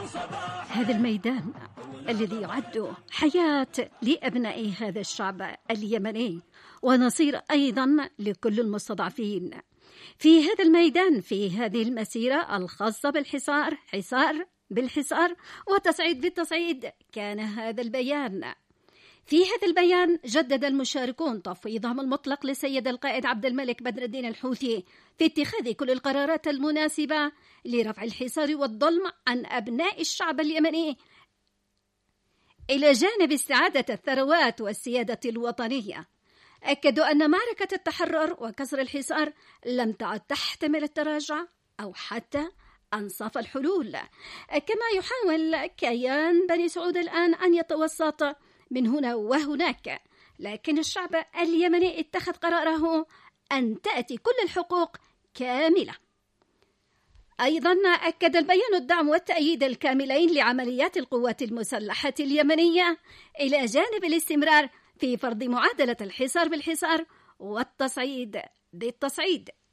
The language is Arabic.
هذا الميدان الذي يعد حياة لأبناء هذا الشعب اليمني ونصير أيضا لكل المستضعفين. في هذا الميدان، في هذه المسيرة الخاصة بالحصار، حصار بالحصار وتصعيد بالتصعيد، كان هذا البيان. في هذا البيان جدد المشاركون تفويضهم المطلق للسيد القائد عبد الملك بدر الدين الحوثي في اتخاذ كل القرارات المناسبة لرفع الحصار والظلم عن أبناء الشعب اليمني، إلى جانب استعادة الثروات والسيادة الوطنية. أكدوا أن معركة التحرر وكسر الحصار لم تعد تحتمل التراجع أو حتى أنصاف الحلول، كما يحاول كيان بني سعود الآن أن يتوسط من هنا وهناك، لكن الشعب اليمني اتخذ قراره أن تأتي كل الحقوق كاملة. أيضا أكد البيان الدعم والتأييد الكاملين لعمليات القوات المسلحة اليمنية، إلى جانب الاستمرار في فرض معادلة الحصار بالحصار والتصعيد بالتصعيد.